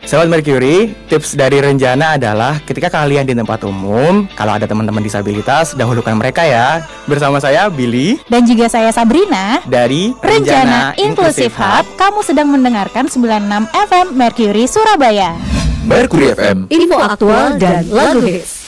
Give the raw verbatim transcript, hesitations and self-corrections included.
Sobat Mercury, tips dari Renjana adalah ketika kalian di tempat umum, kalau ada teman-teman disabilitas, dahulukan mereka ya. Bersama saya Billy dan juga saya Sabrina dari Renjana Inclusive Hub. Kamu sedang mendengarkan sembilan puluh enam F M Mercury Surabaya. Mercury F M, info aktual dan lagu hits.